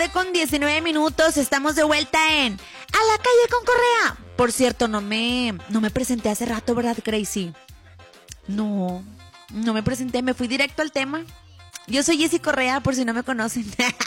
con 19 minutos. Estamos de vuelta en A la Calle con Correa. Por cierto, no me presenté hace rato, ¿verdad, Crazy? No me presenté, me fui directo al tema. Yo soy Jessy Correa, por si no me conocen.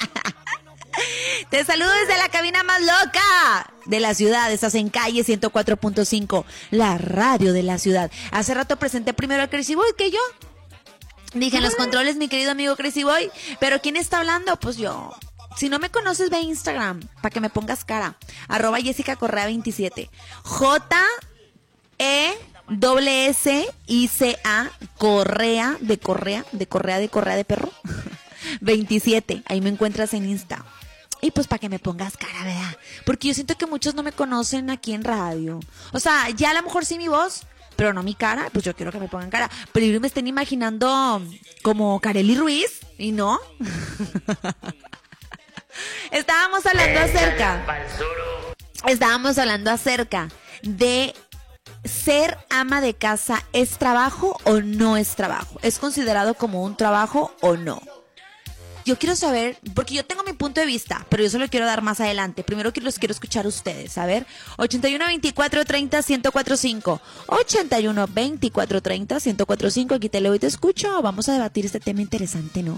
Te saludo desde la cabina más loca de la ciudad. Estás en Calle 104.5, la radio de la ciudad. Hace rato presenté primero a Crazy Boy que yo. Dije en los controles, mi querido amigo Crazy Boy. Pero ¿quién está hablando? Pues yo. Si no me conoces, ve a Instagram para que me pongas cara. @Jessica Correa 27. JESSICA Correa de perro 27. Ahí me encuentras en Insta. Y pues para que me pongas cara, ¿verdad? Porque yo siento que muchos no me conocen aquí en radio. O sea, ya a lo mejor sí mi voz, pero no mi cara. Pues yo quiero que me pongan cara. Pero yo me estén imaginando como Kareli Ruiz. Y no. Estábamos hablando acerca de ser ama de casa. ¿Es trabajo o no es trabajo? ¿Es considerado como un trabajo o no? Yo quiero saber, porque yo tengo mi punto de vista, pero yo se lo quiero dar más adelante. Primero que los quiero escuchar a ustedes, a ver. 81-24-30-1045. 81-24-30-1045. Aquí te leo y te escucho. Vamos a debatir este tema interesante, ¿no?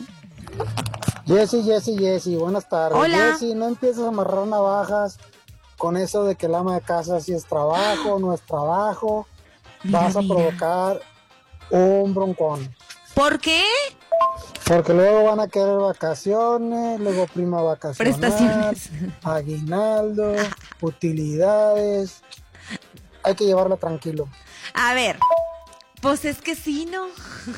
Jessy, buenas tardes. Hola. Jessy, no empieces a amarrar navajas con eso de que el ama de casa si es trabajo o no es trabajo. Vas a provocar un broncón. ¿Por qué? Porque luego van a querer vacaciones, luego prima vacacional, prestaciones, aguinaldo, utilidades. Hay que llevarla tranquilo. A ver, pues es que sí, ¿no?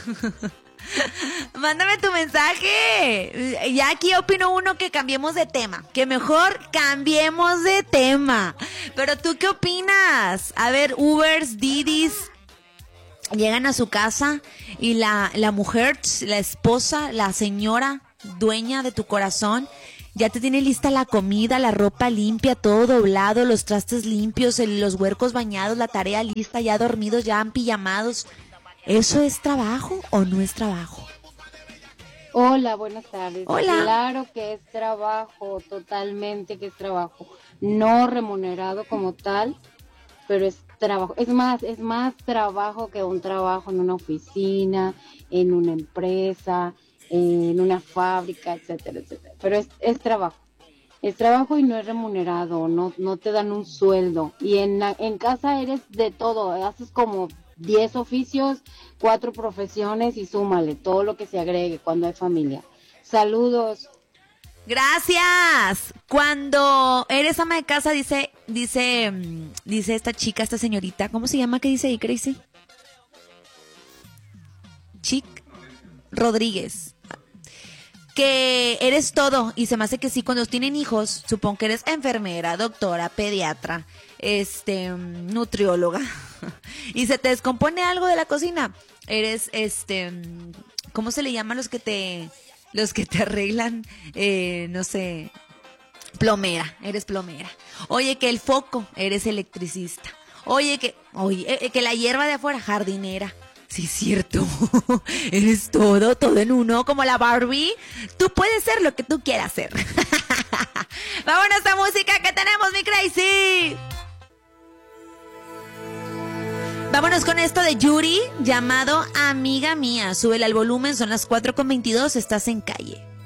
Mándame tu mensaje. Ya aquí opino uno que cambiemos de tema. Que mejor cambiemos de tema. Pero ¿tú qué opinas? A ver, Ubers, Didis llegan a su casa y la mujer, la esposa, la señora dueña de tu corazón ya te tiene lista la comida, la ropa limpia, todo doblado, los trastes limpios, los huercos bañados, la tarea lista, ya dormidos, ya pijamados. ¿Eso es trabajo o no es trabajo? Hola, buenas tardes. Hola. Claro que es trabajo, totalmente que es trabajo. No remunerado como tal, pero es trabajo. Es más trabajo que un trabajo en una oficina, en una empresa, en una fábrica, etcétera, etcétera. Pero es trabajo. Es trabajo y no es remunerado, no te dan un sueldo. Y en casa eres de todo, haces como 10 oficios, 4 profesiones y súmale todo lo que se agregue cuando hay familia. Saludos. Gracias. Cuando eres ama de casa, dice esta chica, esta señorita, ¿cómo se llama? ¿Qué dice ahí, Crazy? Chic Rodríguez. Que eres todo, y se me hace que sí, cuando tienen hijos, supongo que eres enfermera, doctora, pediatra, nutrióloga, y se te descompone algo de la cocina, eres, ¿cómo se le llama los que te arreglan? No sé, plomera, eres plomera. Oye, que el foco, eres electricista. Oye, que la hierba de afuera, jardinera. Sí, es cierto. Eres todo en uno, como la Barbie. Tú puedes ser lo que tú quieras ser. Vámonos a música que tenemos, mi Crazy. Vámonos con esto de Yuri, llamado Amiga Mía. Súbele al volumen, son las 4:22, estás en Calle.